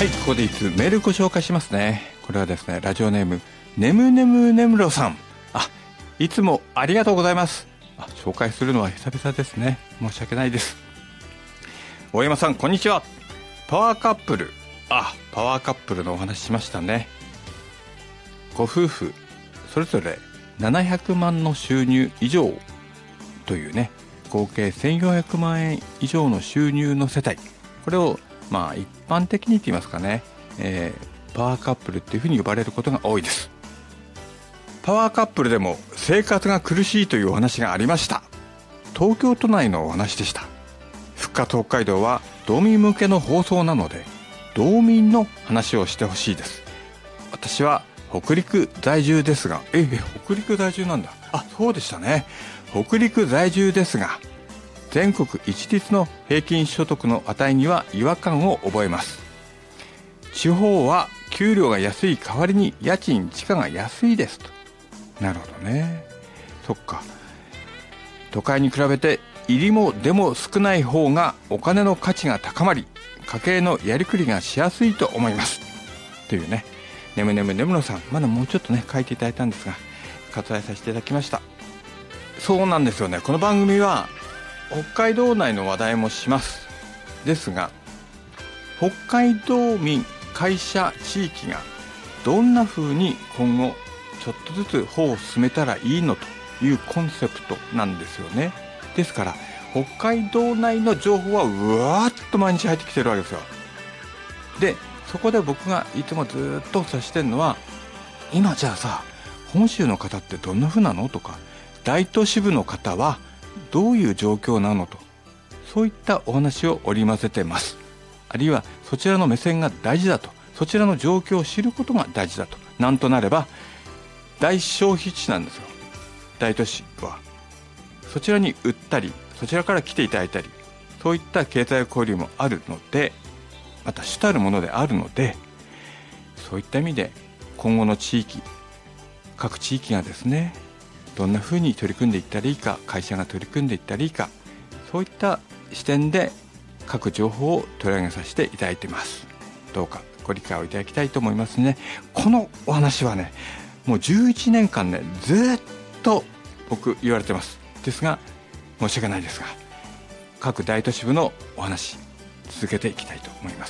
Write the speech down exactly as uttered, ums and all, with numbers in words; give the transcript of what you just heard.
はい、ここでいつメールご紹介しますね。これはですね、ラジオネームねむねむねむろさん。あ、いつもありがとうございます。あ、紹介するのは久々ですね。申し訳ないです。大山さん、こんにちは。パワーカップル、あ、パワーカップルのお話しましたね。ご夫婦それぞれななひゃくまんの収入以上というね、合計せんよんひゃくまんえん以上の収入の世帯、これをまあ一般的にと言いますかね、えー、パワーカップルっていうふうに呼ばれることが多いです。パワーカップルでも生活が苦しいというお話がありました。東京都内のお話でした。復活北海道は道民向けの放送なので、道民の話をしてほしいです。私は北陸在住ですが、ええ、北陸在住なんだ。あ、そうでしたね。北陸在住ですが、全国一律の平均所得の値には違和感を覚えます。地方は給料が安い代わりに家賃地価が安いですと。なるほどね。そっか。都会に比べて入りも出も少ない方がお金の価値が高まり、家計のやりくりがしやすいと思いますというね。ねむねむねむろさん、まだもうちょっとね書いていただいたんですが、割愛させていただきました。そうなんですよね。この番組は北海道内の話題もします。ですが、北海道民、会社、地域がどんな風に今後ちょっとずつ歩を進めたらいいのというコンセプトなんですよね。ですから北海道内の情報はうわーっと毎日入ってきてるわけですよ。で、そこで僕がいつもずっと指してるのは、今じゃあさ、本州の方ってどんな風なのとか、大都市部の方はどういう状況なのと、そういったお話を織り交ぜてます。あるいはそちらの目線が大事だと、そちらの状況を知ることが大事だと。なんとなれば大消費地なんですよ、大都市は。そちらに売ったり、そちらから来ていただいたり、そういった経済交流もあるので、また主たるものであるので、そういった意味で今後の地域、各地域がですね、どんなふうに取り組んでいったらいいか、会社が取り組んでいったらいいか、そういった視点で各情報を取り上げさせていただいています。どうかご理解をいただきたいと思いますね。このお話はね、もうじゅういちねんかんね、ずっと僕言われてます。ですが申し訳ないですが、各大都市部のお話続けていきたいと思います。